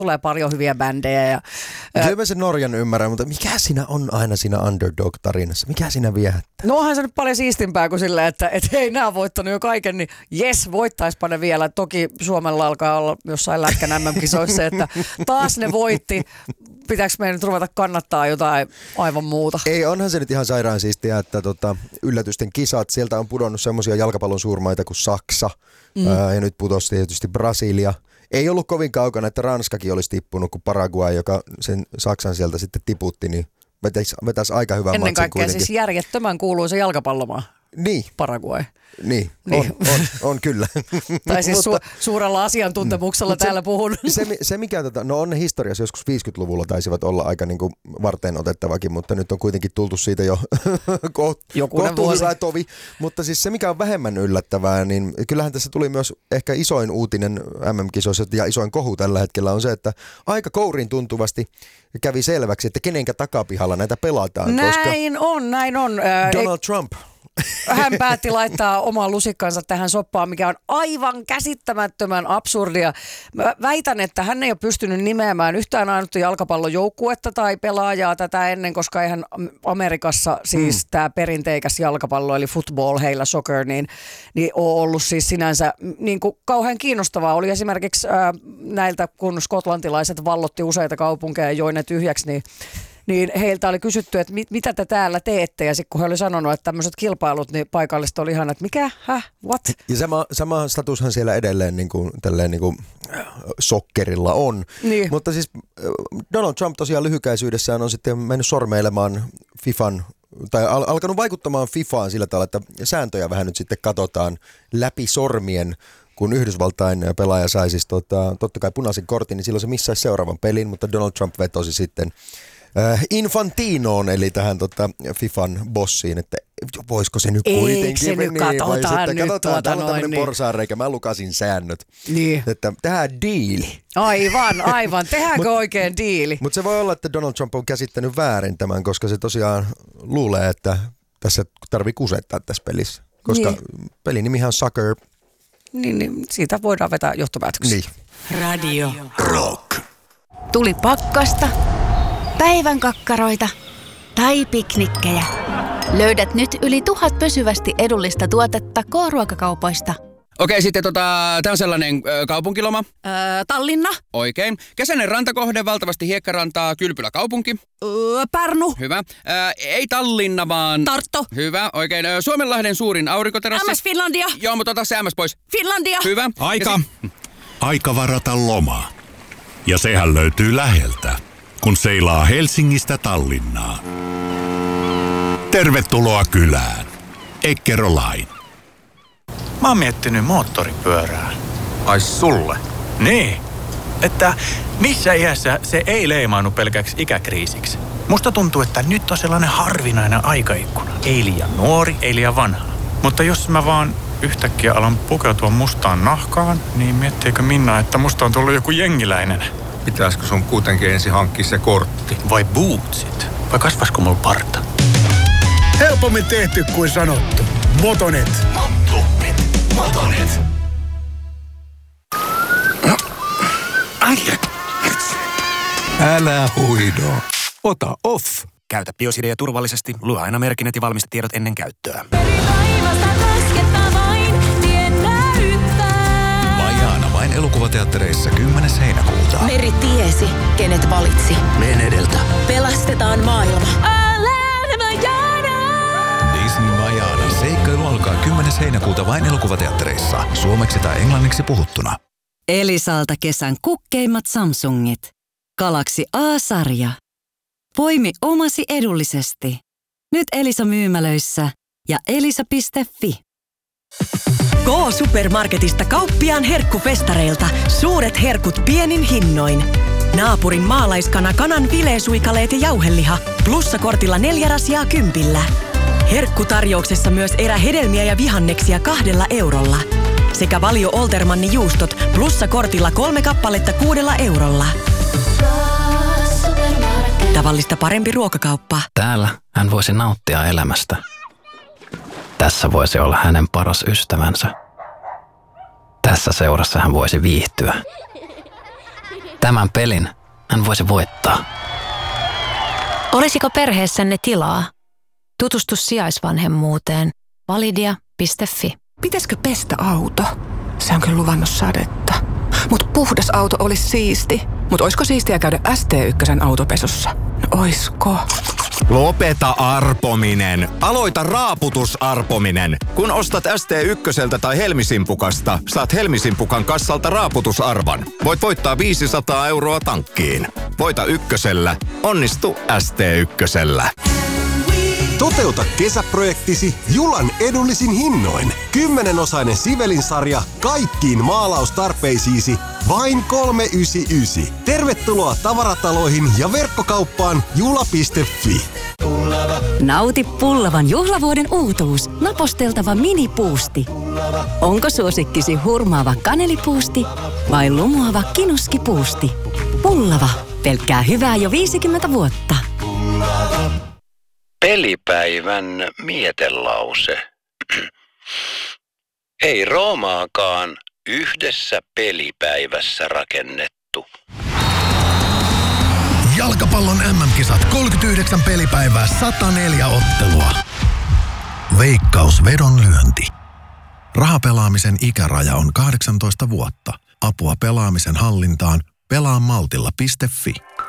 tulee paljon hyviä bändejä. Ja, kyllä mä sen Norjan ymmärrän, mutta mikä siinä on aina siinä underdog-tarinassa? Mikä siinä viehättää? No onhan se nyt paljon siistimpää kuin silleen, että hei, nämä on voittanut jo kaiken, niin jes, voittaispa ne vielä. Toki Suomella alkaa olla jossain lätkän MM-kisoissa, että taas ne voitti. Pitääkö meidän nyt ruveta kannattaa jotain aivan muuta? Ei, onhan se nyt ihan sairaan siistiä, että yllätysten kisat, sieltä on pudonnut semmoisia jalkapallon suurmaita kuin Saksa ja nyt putosi tietysti Brasilia. Ei ollut kovin kaukana, että Ranskakin olisi tippunut, kun Paraguay, joka sen Saksan sieltä sitten tiputti, niin vetäisi aika hyvän matsin kuitenkin. Ennen kaikkea siis järjettömän kuuluisa jalkapallomaa. Niin. Paraguay. Niin. On kyllä. Tai siis suurella asiantuntemuksella täällä puhun. Se mikä, no on ne historiassa joskus 50-luvulla taisivat olla aika niin kuin varten otettavakin, mutta nyt on kuitenkin tultu siitä jo kohtuu hyvä tovi. Mutta siis se mikä on vähemmän yllättävää, niin kyllähän tässä tuli myös ehkä isoin uutinen MM-kisoissa ja isoin kohu tällä hetkellä on se, että aika kouriin tuntuvasti kävi selväksi, että kenenkä takapihalla näitä pelataan. Näin on. Donald Trump. Hän päätti laittaa oman lusikkansa tähän soppaan, mikä on aivan käsittämättömän absurdia. Mä väitän, että hän ei ole pystynyt nimeämään yhtään ainutta jalkapallojoukkuetta tai pelaajaa tätä ennen, koska eihän Amerikassa siis tämä perinteikäs jalkapallo, eli football, heillä soccer, niin on ollut siis sinänsä niin kuin kauhean kiinnostavaa. Oli esimerkiksi näiltä, kun skotlantilaiset vallotti useita kaupunkeja ja joi ne tyhjäksi, niin heiltä oli kysytty, että mitä te täällä teette, ja sitten kun he oli sanonut, että tämmöiset kilpailut, niin paikallista oli ihan, että mikä, what? Ja sama statushan siellä edelleen niin kuin sokkerilla on, niin. Mutta siis Donald Trump tosiaan lyhykäisyydessään on sitten mennyt sormeilemaan FIFAn, tai alkanut vaikuttamaan FIFAan sillä tavalla, että sääntöjä vähän nyt sitten katsotaan läpi sormien, kun Yhdysvaltain pelaaja sai siis totta kai punaisen kortin, niin silloin se missaisi seuraavan pelin, mutta Donald Trump vetosi sitten Infantinoon, eli tähän FIFAn bossiin, että voisiko se nyt kuitenkin. Eikö se nyt katsotaan täällä on tämmöinen porsaanreikä, mä lukasin säännöt, niin. Että tehdään diili. Aivan, tehdäänkö oikein diili? Mutta se voi olla, että Donald Trump on käsittänyt väärin tämän, koska se tosiaan luulee, että tässä tarvii kusettaa tässä pelissä, koska pelin nimihän on soccer. Niin, siitä voidaan vetää johtopäätöksiä. Niin. Radio Rock. Tuli pakkasta, päivän kakkaroita tai piknikkejä. Löydät nyt yli 1000 pysyvästi edullista tuotetta K-ruokakaupoista. Okei, sitten tää on sellainen kaupunkiloma. Tallinna. Oikein. Kesäinen rantakohde, valtavasti hiekkarantaa, Kylpylä kaupunki. Pärnu. Hyvä. Ei Tallinna, vaan... Tartto. Hyvä, oikein. Suomenlahden suurin aurinkoterassi. MS Finlandia. Joo, mutta ota se MS pois. Finlandia. Hyvä. Aika. Aika varata loma. Ja sehän löytyy läheltä, kun seilaa Helsingistä Tallinnaan. Tervetuloa kylään. Eckerö Line. Mä oon miettinyt moottoripyörää. Ai sulle? Niin, että missä iässä se ei leimaannu pelkäksi ikäkriisiksi. Musta tuntuu, että nyt on sellainen harvinainen aikaikkuna. Ei liian nuori, ei liian vanha. Mutta jos mä vaan yhtäkkiä alan pukeutua mustaan nahkaan, niin miettiikö Minna, että musta on tullut joku jengiläinen? Pitäisikö sun kuitenkin ensin hankkia se kortti? Vai bootsit? Vai kasvasko mulla parta? Helpommin tehty kuin sanottu. Motonet. Motonet. Älä huido. Ota off. Käytä Biosidea turvallisesti. Lue aina merkinnät ja valmistetiedot ennen käyttöä. Vajaana vain elokuvateattereissa 10. heinäkuuta. Meri tiesi, kenet valitsi. Mene edeltä. Pelastetaan maailma. Disney Vajaana. Seikkailu alkaa 10. heinäkuuta vain elokuvateattereissa. Suomeksi tai englanniksi puhuttuna. Elisalta kesän kukkeimmat Samsungit. Galaxy A-sarja. Poimi omasi edullisesti. Nyt Elisa-myymälöissä ja elisa.fi. K-supermarketista kauppiaan herkkufestareilta. Suuret herkut pienin hinnoin. Naapurin maalaiskana kanan fileesuikaleet ja jauheliha. Plussakortilla 4 rasiaa 10. Herkkutarjouksessa myös erähedelmiä ja vihanneksia 2 eurolla. Sekä Valio Oltermanni juustot plussakortilla 3 kappaletta 6 eurolla. Tavallista parempi ruokakauppa. Täällä hän voisi nauttia elämästä. Tässä voisi olla hänen paras ystävänsä. Tässä seurassa hän voisi viihtyä. Tämän pelin hän voisi voittaa. Olisiko perheessänne tilaa? Tutustu sijaisvanhemmuuteen. Validia.fi. Pitäisikö pestä auto? Se on kyllä luvannut sadetta. Mut puhdas auto olisi siisti. Mut oisko siistiä käydä ST1 autopesussa? No oisko? Lopeta arpominen. Aloita raaputusarpominen. Kun ostat ST1 tai Helmisimpukasta, saat Helmisimpukan kassalta raaputusarvan. Voit voittaa 500 € tankkiin. Voita ykkösellä. Onnistu ST1. Toteuta kesäprojektisi Julan edullisin hinnoin. 10-osainen Sivelin-sarja kaikkiin maalaustarpeisiisi vain 399. Tervetuloa tavarataloihin ja verkkokauppaan jula.fi. Nauti Pullavan juhlavuoden uutuus. Naposteltava minipuusti. Onko suosikkisi hurmaava kanelipuusti vai lumoava kinuskipuusti? Pullava. Pelkkää hyvää jo 50 vuotta. Pelipäivän mietelause. Ei Roomaakaan yhdessä pelipäivässä rakennettu. Jalkapallon MM-kisat 39 pelipäivää 104 ottelua. Veikkaus vedonlyönti. Rahapelaamisen ikäraja on 18 vuotta. Apua pelaamisen hallintaan pelaamaltilla.fi.